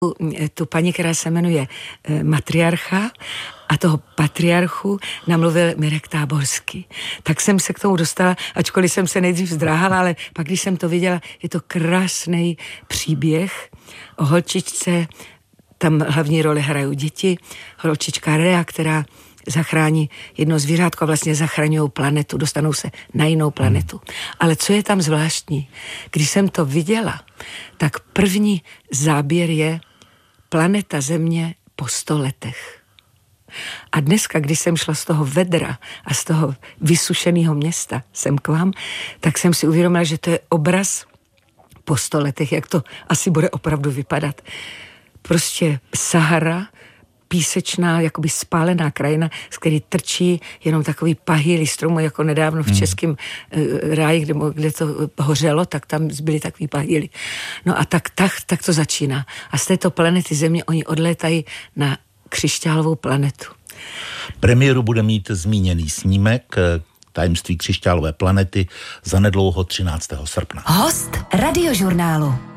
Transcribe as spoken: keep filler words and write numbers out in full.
tu paní, která se jmenuje matriarcha, a toho patriarchu namluvil Mirek Táborský. Tak jsem se k tomu dostala, ačkoliv jsem se nejdřív zdráhala, ale pak, když jsem to viděla, je to krásný příběh o holčičce, tam hlavní roli hrajou děti, holčička Rea, která zachrání jedno zvířátko a vlastně zachraňují planetu, dostanou se na jinou planetu. Ale co je tam zvláštní? Když jsem to viděla, tak první záběr je planeta Země po sto letech. A dneska, když jsem šla z toho vedra a z toho vysušeného města sem k vám, tak jsem si uvědomila, že to je obraz po sto letech, jak to asi bude opravdu vypadat. Prostě Sahara, písečná, jakoby spálená krajina, z který trčí jenom takový pahýly stromu, jako nedávno v hmm. českém uh, ráji, kde, kde to hořelo, tak tam byly takový pahýly. No a tak, tak, tak to začíná. A z této planety Země oni odlétají na křišťálovou planetu. Premiéru bude mít zmíněný snímek Tajemství křišťálové planety zanedlouho třináctého srpna. Host Radiožurnálu.